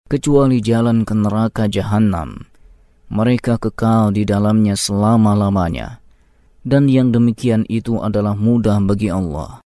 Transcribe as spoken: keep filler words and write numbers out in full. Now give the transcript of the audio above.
kecuali jalan ke neraka Jahannam. Mereka kekal di dalamnya selama-lamanya. Dan yang demikian itu adalah mudah bagi Allah.